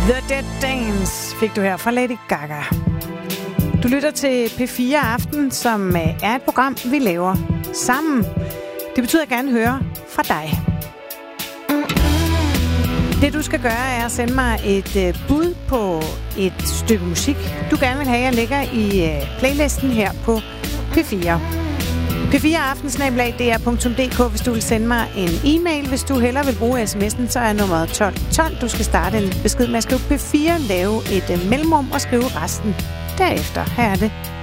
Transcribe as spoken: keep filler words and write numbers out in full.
The Dead Dance fik du her fra Lady Gaga. Du lytter til P fire Aften, som er et program, vi laver sammen. Det betyder, at jeg gerne hører fra dig. Det du skal gøre er at sende mig et bud på et stykke musik, du gerne vil have, jeg lægger i playlisten her på P fire. P fire aften snabel-a d r punktum d k, hvis du vil sende mig en e-mail. Hvis du hellere vil bruge sms'en, så er nummeret tolv tolv. Du skal starte en besked med at skrive P fire, lave et mellemrum og skrive resten derefter. Her er det